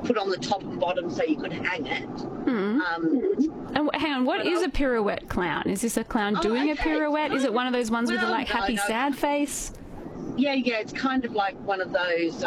put on the top and bottom so you could hang it. And hang on, what is a pirouette clown? Is this a clown doing a pirouette? Is it one of those ones with the happy sad face? Yeah, it's kind of like one of those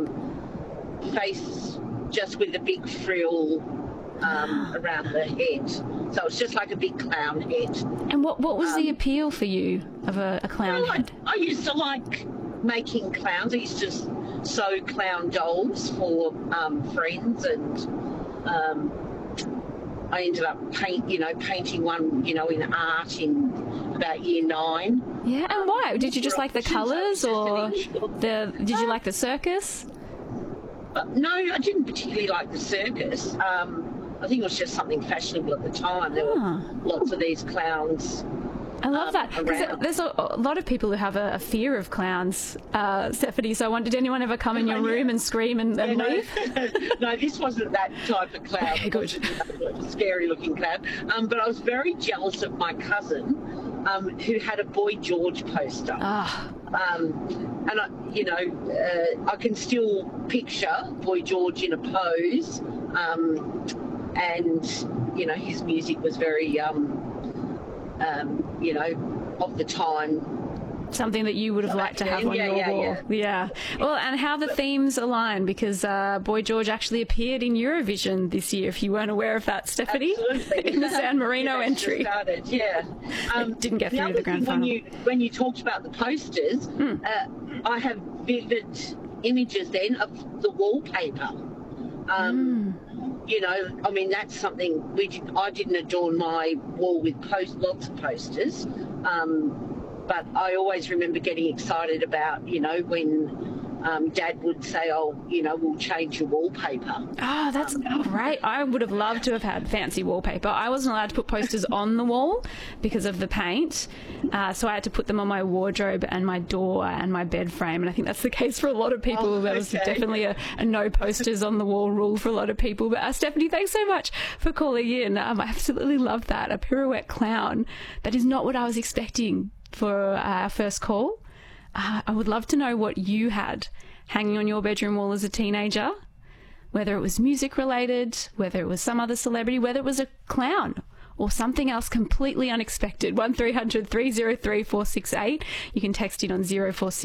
face just with a big frill around the head. So it's just like a big clown head. And what was the appeal for you of a clown head? I used to like making clowns. I used to sew clown dolls for friends, and I ended up painting one, in art in about year 9. Yeah, and why? Did you just like the colours, or did you like the circus? No, I didn't particularly like the circus. I think it was just something fashionable at the time. There were lots of these clowns. I love that. Because there's a lot of people who have a fear of clowns, Stephanie, so I wondered, did anyone ever come in your room and scream and leave? No, this wasn't that type of clown. Okay, good. It was a scary-looking clown. But I was very jealous of my cousin, who had a Boy George poster. And I can still picture Boy George in a pose, and his music was very of the time. Something that you would have liked to have on your wall. Yeah. Well, and how the themes align, because Boy George actually appeared in Eurovision this year, if you weren't aware of that, Stephanie. Absolutely. In the San Marino entry. Started, It didn't get through to the grand final. When you talked about the posters, I have vivid images then of the wallpaper. That's something I didn't adorn my wall with lots of posters, but I always remember getting excited about, when Dad would say, we'll change your wallpaper. Oh, that's great. I would have loved to have had fancy wallpaper. I wasn't allowed to put posters on the wall because of the paint, so I had to put them on my wardrobe and my door and my bed frame, and I think that's the case for a lot of people. There was definitely a no posters on the wall rule for a lot of people. But Stephanie, thanks so much for calling in. I absolutely love that. A pirouette clown. That is not what I was expecting for our first call. I would love to know what you had hanging on your bedroom wall as a teenager, whether it was music related, whether it was some other celebrity, whether it was a clown or something else completely unexpected. 1300 303 468. You can text in on 0460